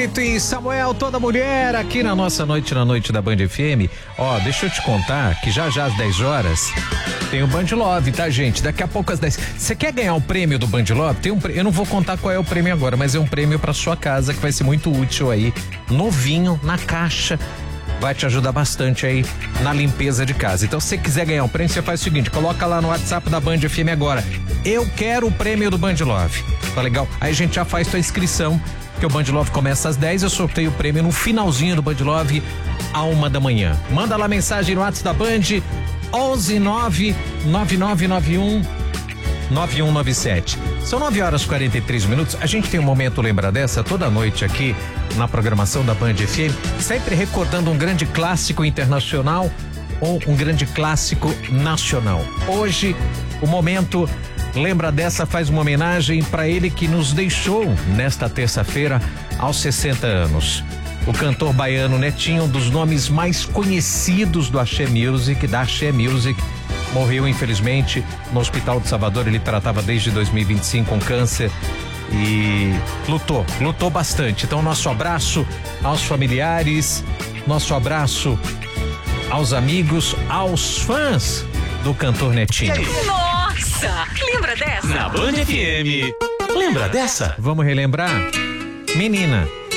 E Samuel, toda mulher aqui na nossa noite, na noite da Band FM. Ó, deixa eu te contar que já às 10 horas tem o Band Love, tá, gente? Daqui a pouco às 10. Você quer ganhar o prêmio do Band Love? Eu não vou contar qual é o prêmio agora, mas é um prêmio pra sua casa que vai ser muito útil aí. Novinho, na caixa. Vai te ajudar bastante aí na limpeza de casa. Então, se você quiser ganhar um prêmio, você faz o seguinte: coloca lá no WhatsApp da Band FM agora. Eu quero o prêmio do Band Love. Tá legal? Aí a gente já faz tua inscrição, que o Band Love começa às 10. Eu sorteio o prêmio no finalzinho do Band Love, à 1 da manhã. Manda lá mensagem no WhatsApp da Band, 11999919197. São 9h43. A gente tem um momento Lembra Dessa toda noite aqui na programação da Band FM, sempre recordando um grande clássico internacional ou um grande clássico nacional. Hoje, o momento Lembra Dessa faz uma homenagem para ele que nos deixou nesta terça-feira aos 60 anos. O cantor baiano Netinho, um dos nomes mais conhecidos do Axé Music, da Axé Music, morreu infelizmente no Hospital de Salvador. Ele tratava desde 2025 com câncer e lutou bastante. Então, nosso abraço aos familiares, nosso abraço aos amigos, aos fãs do cantor Netinho. Nossa, lembra dessa? Na Band FM. Lembra dessa? Vamos relembrar? Menina,